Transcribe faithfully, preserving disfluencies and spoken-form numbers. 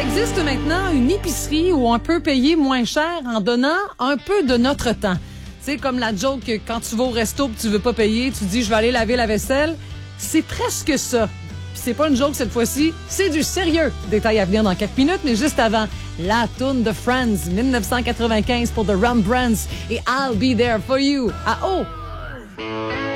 existe maintenant une épicerie où on peut payer moins cher en donnant un peu de notre temps. Tu sais, comme la joke que quand tu vas au resto et tu veux pas payer, tu dis « je vais aller laver la vaisselle ». C'est presque ça. Puis c'est pas une joke cette fois-ci, c'est du sérieux. Détail à venir dans quelques minutes, mais juste avant, la toune de Friends, dix-neuf cent quatre-vingt-quinze pour The Rembrandts et I'll Be There For You. Ah oh!